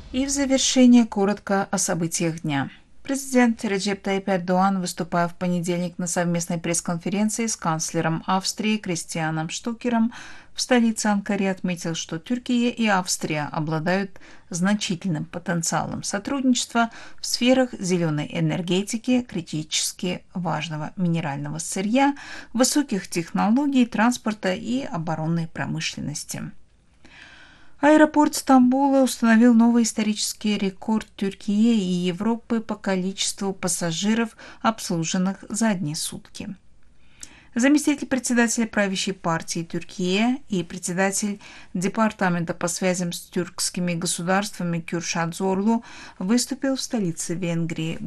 И в завершение коротко о событиях дня. Президент Реджеп Тайип Эрдоğan, выступая в понедельник на совместной пресс-конференции с канцлером Австрии Кристианом Штукером в столице Анкаре, отметил, что Türkiye и Австрия обладают значительным потенциалом сотрудничества в сферах зеленой энергетики, критически важного минерального сырья, высоких технологий, транспорта и оборонной промышленности. Аэропорт Стамбула установил новый исторический рекорд Türkiye и Европы по количеству пассажиров, обслуженных за одни сутки. Заместитель председателя правящей партии Türkiye и председатель департамента по связям с тюркскими государствами Кürşad Zorlu выступил в столице Венгрии